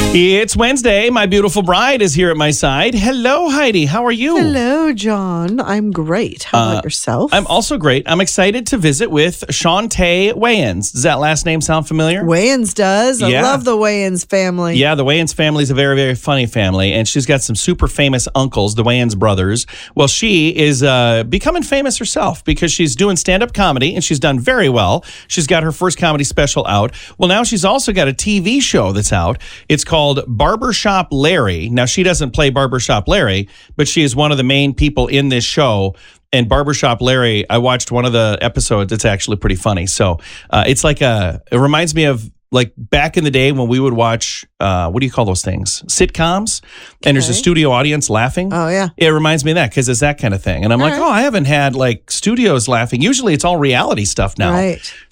It's Wednesday. My beautiful bride is here at my side. Hello, Heidi. How are you? Hello, John. I'm great. How about yourself? I'm also great. I'm excited to visit with Shantae Wayans. Does that last name sound familiar? Wayans does. Yeah. I love the Wayans family. Yeah, the Wayans family is a very, very funny family, and she's got some super famous uncles, the Wayans brothers. Well, she is becoming famous herself because she's doing stand-up comedy, and she's done very well. She's got her first comedy special out. Well, now she's also got a TV show that's out. It's called Barbershop Larry. Now, she doesn't play Barbershop Larry, but she is one of the main people in this show. And Barbershop Larry, I watched one of the episodes. It's actually pretty funny. So it's like it reminds me of like back in the day when we would watch, what do you call those things? Sitcoms. And there's a studio audience laughing. Oh, yeah. It reminds me of that because it's that kind of thing. And I'm like, I haven't had like studios laughing. Usually it's all reality stuff now. Right.